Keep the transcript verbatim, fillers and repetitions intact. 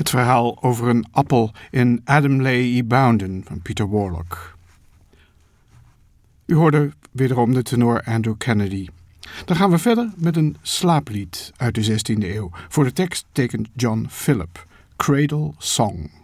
Het verhaal over een appel in Adam Lay y Bounden van Peter Warlock. U hoorde wederom de tenor Andrew Kennedy. Dan gaan we verder met een slaaplied uit de zestiende eeuw. Voor de tekst tekent John Phillip, Cradle Song.